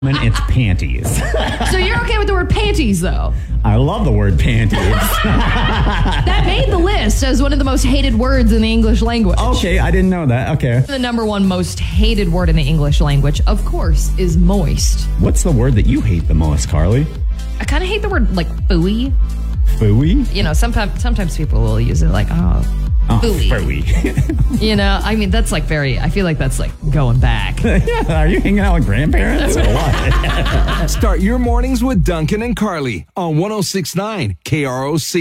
It's panties. So you're okay with the word panties, though? I love the word panties. That made the list as one of the most hated words in the English language. Okay, I didn't know that. Okay. The number one most hated word in the English language, of course, is moist. What's the word that you hate the most, Carly? I kind of hate the word, like, fooey. Fooey? You know, sometimes people will use it like, fooey. Fooey. You know, I mean, that's like I feel like that's like going back. Yeah, are you hanging out with grandparents or what? Start your mornings with Duncan and Carly on 106.9 KROC.